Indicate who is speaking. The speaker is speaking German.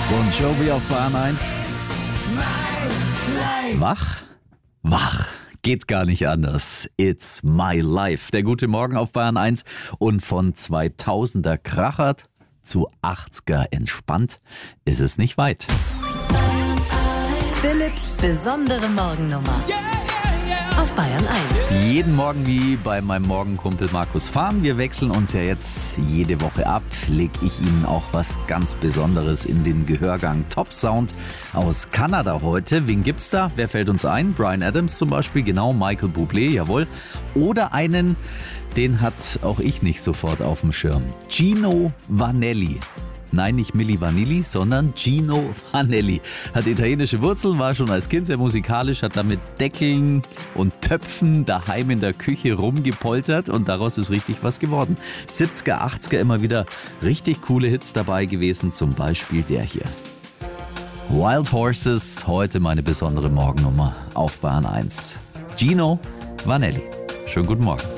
Speaker 1: Bon Jovi auf Bayern 1. Wach? Wach. Geht gar nicht anders. It's my life. Der gute Morgen auf Bayern 1 und von 2000er krachert zu 80er entspannt ist es nicht weit.
Speaker 2: Philipps besondere Morgennummer auf Bayern 1.
Speaker 1: Jeden Morgen wie bei meinem Morgenkumpel Markus Fahn. Wir wechseln uns ja jetzt jede Woche ab. Leg ich Ihnen auch was ganz Besonderes in den Gehörgang. Top Sound aus Kanada heute. Wen gibt's da? Wer fällt uns ein? Bryan Adams zum Beispiel, genau. Michael Bublé, jawohl. Oder einen, den hat auch ich nicht sofort auf dem Schirm. Gino Vanelli. Nein, nicht Milli Vanilli, sondern Gino Vanelli. Hat italienische Wurzeln, war schon als Kind sehr musikalisch, hat damit Deckeln und Töpfen daheim in der Küche rumgepoltert und daraus ist richtig was geworden. 70er, 80er immer wieder richtig coole Hits dabei gewesen, zum Beispiel der hier. Wild Horses, heute meine besondere Morgennummer auf Bayern 1. Gino Vanelli. Schönen guten Morgen.